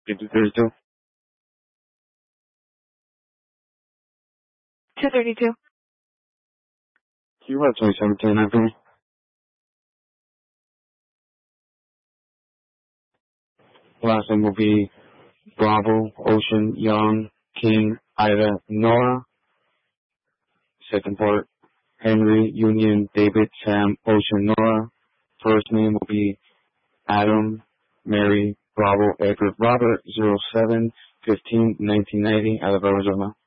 232. 232. Do you have 2017 after me? Last name will be Bravo, Ocean, Young, King, Ida, Nora. Second part, Henry, Union, David, Sam, Ocean, Nora. First name will be Adam, Mary, Bravo, Edward, Robert, 07-15-1990, out of Arizona.